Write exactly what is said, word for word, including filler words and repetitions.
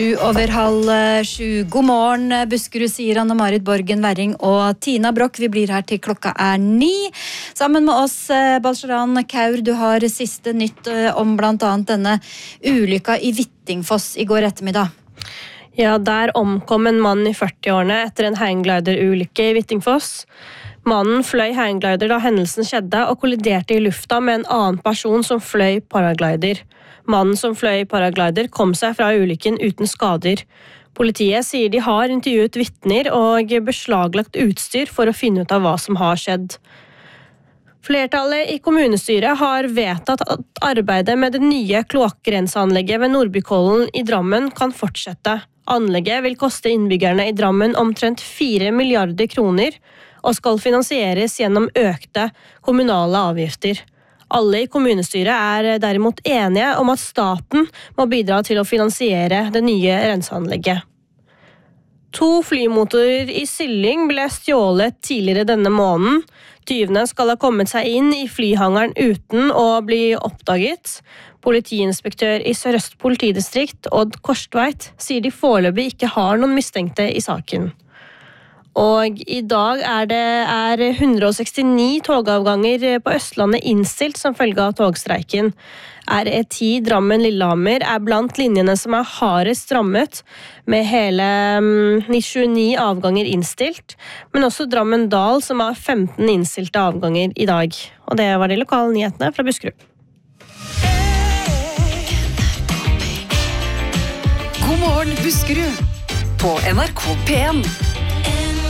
Sju over halv sju. God morgen, Buskerud, sier Anne-Marit Borgen Werring og Tina Brock. Vi blir her til klokka er ni. Sammen med oss, Balsharan Kaur, du har siste nytt om blant annet denne ulykka i Hvittingfoss i går ettermiddag. Ja, der omkom en mann i førti-årene etter en hangglider-ulykke i Hvittingfoss. Mannen fløy hangglider da hendelsen skjedde og kolliderte i lufta med en annen person som fløy paraglider. Mannen som fløy paraglider kom seg fra ulykken uten skader. Politiet sier de har intervjuet vitner og beslaglagt utstyr for å finne ut av hva som har skjedd. Flertallet i kommunestyret har vedtatt at arbeidet med det nye kloakkrenseanlegget ved Nordbykollen i Drammen kan fortsette. Anlegget vil koste innbyggerne i Drammen omtrent fire milliarder kroner og skal finansieres gjennom økte kommunale avgifter. Alle i kommunestyret er derimot enige om at staten må bidra til å finansiere det nye renseanlegget. To flymotorer i Sylling ble stjålet tidligere denne måneden. Tyvene skal ha kommet seg inn i flyhangaren uten å bli oppdaget. Politiinspektør i Sør-Øst politidistrikt, Odd Korstveit, sier de foreløpig ikke har noen mistenkte i saken. Og i dag er det er hundre og sekstini togavganger på Østlandet innstilt som følge av togstreiken. R E ti Drammen-Lillehammer er blant linjene som er hardest rammet, med hele tjueni avganger innstilt, men også Drammen-Dal som har femten innstilte avganger i dag. Og det var de lokale nyhetene fra Buskerud. God morgen, Buskerud, på N R K P en.